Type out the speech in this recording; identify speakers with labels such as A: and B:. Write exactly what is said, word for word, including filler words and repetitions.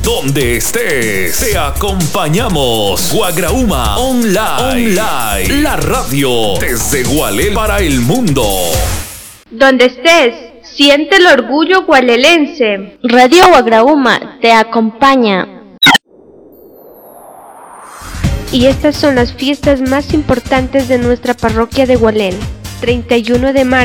A: Donde estés, te acompañamos. Guagrauma Online. Online. La radio desde Gualel para el mundo.
B: Donde estés, siente el orgullo gualelense.
C: Radio Guagrauma te acompaña.
B: Y estas son las fiestas más importantes de nuestra parroquia de Gualel. treinta y uno de marzo.